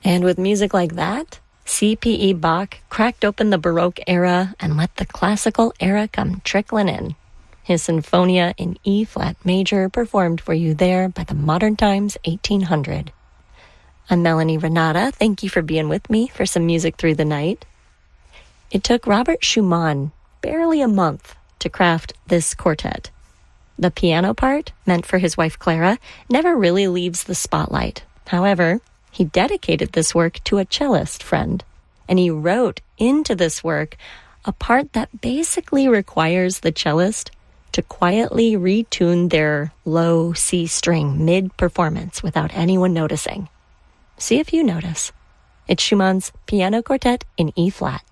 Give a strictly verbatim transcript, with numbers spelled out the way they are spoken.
And with music like that, C P E Bach cracked open the Baroque era and let the classical era come trickling in. His Sinfonia in E-flat major performed for you there by the Modern Times eighteen hundred. I'm Melanie Renata. Thank you for being with me for some music through the night. It took Robert Schumann barely a month to craft this quartet. The piano part, meant for his wife Clara, never really leaves the spotlight. However, he dedicated this work to a cellist friend, and he wrote into this work a part that basically requires the cellist to quietly retune their low C string mid-performance without anyone noticing. See if you notice. It's Schumann's Piano Quartet in E-flat.